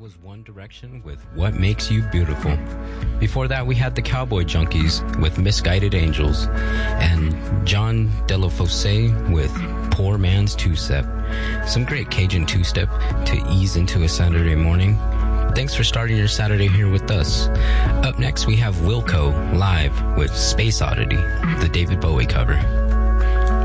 was One Direction with What Makes You Beautiful. Before that, we had the Cowboy Junkies with Misguided Angels and John Delafosse with Poor Man's Two-Step. Some great Cajun two-step to ease into a Saturday morning. Thanks for starting your Saturday here with us. Up next, we have Wilco live with Space Oddity, the David Bowie cover.